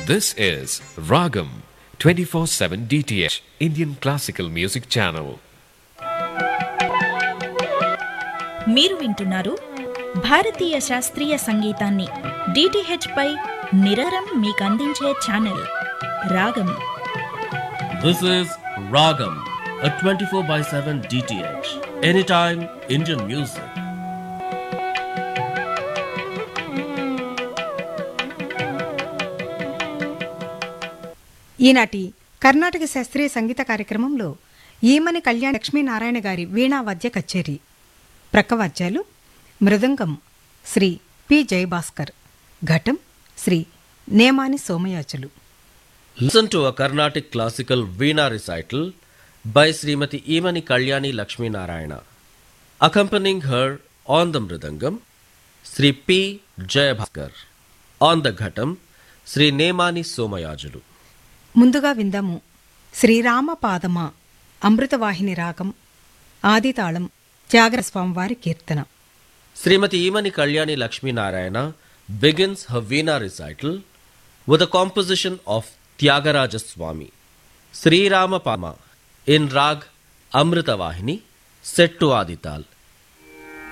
This is Ragam 24/7 DTH Indian Classical Music Channel. మీరు వింటున్నారు భారతీయ శాస్త్రీయ సంగీతాన్ని డిటిహెచ్ పై నిరంతరం మీకు అందించే ఛానల్ రాగం. This is Ragam, a 24/7 DTH, anytime Indian music. ఈనాటి కర్ణాటక శాస్త్రీయ సంగీత కార్యక్రమంలో ఈమని కళ్యాణ్ లక్ష్మీనారాయణ గారి వీణావాద్య కచేరీ. ప్రక్కవాద్యాలు మృదంగం శ్రీ పి జయభాస్కర్, ఘటం Shri Nemani Somayajulu. Listen to a Carnatic classical Veena recital by Srimati Emani Kalyani Lakshmi Narayana. Accompanying her on the Mridangam, Sri P. Jayabhaskar. On the Ghatam, Sri Nemani Somayajulu. ముందుగా విందాము శ్రీరామపాదమా అమృతవాహిని రాగం, ఆదితాళం త్యాగరాజస్వామివారి కీర్తన. Srimati Emani Kalyani Lakshmi Narayana begins her Veena recital with a composition of Tyagaraja Swami, Sri Rama Pama, in Rag Amrita Vahini, set to Adital.